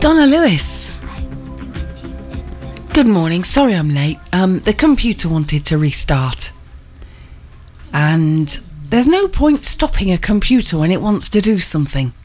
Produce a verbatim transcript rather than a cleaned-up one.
Donna Lewis. Good morning. Sorry I'm late. Um, the computer wanted to restart. And there's no point stopping a computer when it wants to do something.